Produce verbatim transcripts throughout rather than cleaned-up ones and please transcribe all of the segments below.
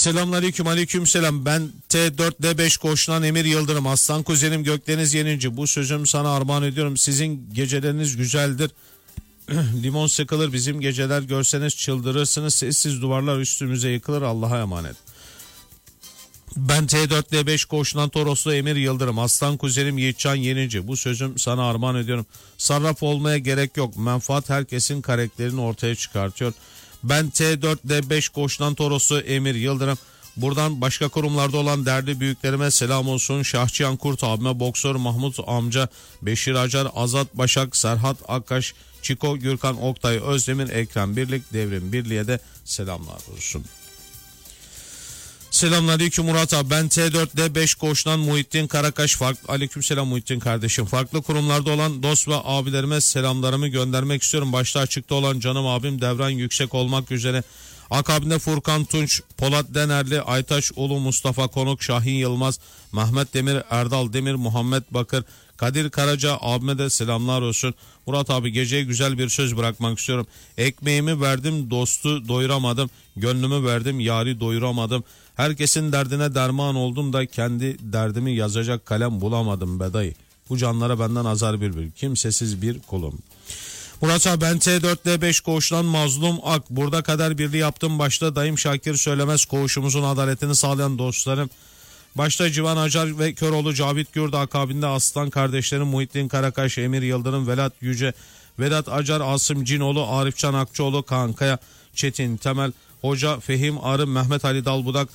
Selamünaleyküm, aleyküm selam. Ben T dört D beş koşulan Emir Yıldırım. Aslan kuzenim Gökdeniz Yenici. Bu sözüm sana armağan ediyorum. Sizin geceleriniz güzeldir. Limon sıkılır, bizim geceler görseniz çıldırırsınız. Sessiz duvarlar üstümüze yıkılır. Allah'a emanet. Ben T dört D beş koşulan Toroslu Emir Yıldırım. Aslan kuzenim Yiğitcan Yenici. Bu sözüm sana armağan ediyorum. Sarraf olmaya gerek yok. Menfaat herkesin karakterini ortaya çıkartıyor. Ben T dört D beş koşulan Toroslu Emir Yıldırım. Buradan başka kurumlarda olan değerli büyüklerime selam olsun. Şahçıyan Kurt abime, Boksör Mahmut amca, Beşir Acar, Azat Başak, Serhat Akkaş, Çiko, Gürkan Oktay, Özdemir, Ekrem Birlik, Devrim Birliğe de selamlar olsun. Selamünaleyküm Murat abi. Ben T dört D beş koşulan Muhittin Karakaş. Farklı, aleykümselam Muhittin kardeşim. Farklı kurumlarda olan dost ve abilerime selamlarımı göndermek istiyorum. Başta açıkta olan canım abim Devran Yüksek olmak üzere. Akabinde Furkan Tunç, Polat Denerli, Aytaş Ulu, Mustafa Konuk, Şahin Yılmaz, Mehmet Demir, Erdal Demir, Muhammed Bakır, Kadir Karaca abime de selamlar olsun. Murat abi, geceye güzel bir söz bırakmak istiyorum. Ekmeğimi verdim, dostu doyuramadım. Gönlümü verdim, yari doyuramadım. Herkesin derdine derman oldum da kendi derdimi yazacak kalem bulamadım be dayı. Bu canlara benden azar bülbül, kimsesiz bir kulum. Murat abi, ben T dört D beş koğuştan Mazlum Ak. Burada kader birliği yaptım başta, dayım Şakir Söylemez, koğuşumuzun adaletini sağlayan dostlarım. Başta Civan Acar ve Köroğlu Cavit Gürdü, akabinde Aslan kardeşlerim Muhittin Karakaş, Emir Yıldırım, Velat Yüce, Vedat Acar, Asım Cinoğlu, Arifcan Akçoğlu, Kankaya, Çetin Temel, Hoca Fehim Arı, Mehmet Ali Dalbudak,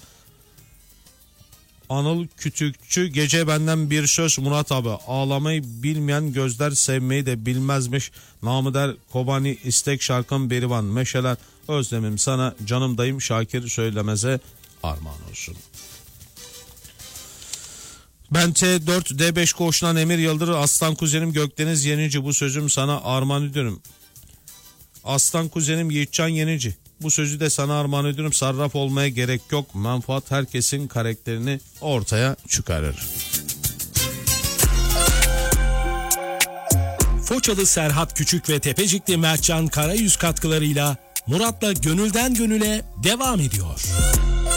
Anıl Kütükçü, gece benden bir söz Murat abi. Ağlamayı bilmeyen gözler sevmeyi de bilmezmiş. Namı der Kobani, istek şarkım Berivan, Meşeler, özlemim sana, canım dayım Şakir Söylemez'e armağan olsun. Ben T dört D beş koşulan Emir Yıldırım. Aslan kuzenim Gökdeniz Yenici. Bu sözüm sana armağan ediyorum. Aslan kuzenim Yiğitcan Yenici. Bu sözü de sana armağan ediyorum. Sarraf olmaya gerek yok. Menfaat herkesin karakterini ortaya çıkarır. Foçalı Serhat Küçük ve Tepecikli Mertcan Karayüz katkılarıyla Murat'la Gönülden Gönüle devam ediyor.